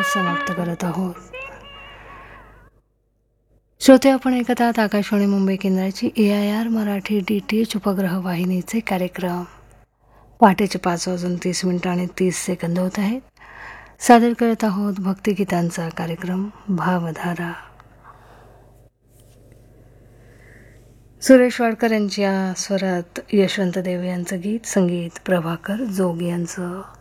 समाप्त करत आहोत. श्रोते, आपण ऐकत आहात आकाशवाणी मुंबई केंद्राची AIR मराठी DTH उपग्रह वाहिनीचे कार्यक्रम. पहाटेचे 5:30 होत आहेत. सादर करत आहोत भक्तिगीतांचा कार्यक्रम भावधारा. सुरेश वाडकर यांच्या स्वरात यशवंत देव यांचं गीत, संगीत प्रभाकर जोग यांचं.